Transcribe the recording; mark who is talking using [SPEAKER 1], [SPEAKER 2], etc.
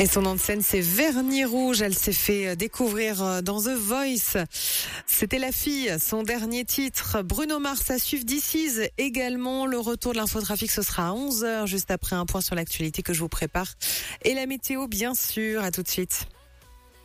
[SPEAKER 1] Et son nom de scène, c'est Vernis Rouge. Elle s'est fait découvrir dans The Voice. C'était La Fille, son dernier titre. Bruno Mars à suivre This également. Le retour de l'infotrafic, ce sera à 11h, juste après un point sur l'actualité que je vous prépare. Et la météo, bien sûr. À tout de suite.